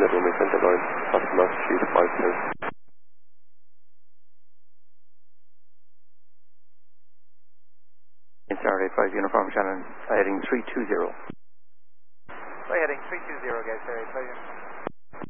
Juliet Romeo Center Line, Boston, Massachusetts, 52. Saturday 5 Uniform Shannon, heading 320. Heading 320, guys, Saturday 5 Uniform.